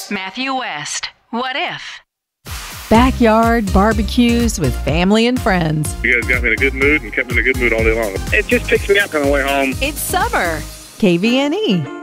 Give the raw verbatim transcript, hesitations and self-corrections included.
Matthew West, What If? Backyard barbecues with family and friends. You guys got me in a good mood and kept me in a good mood all day long. It just picks me up on the way home. It's summer. K V N E.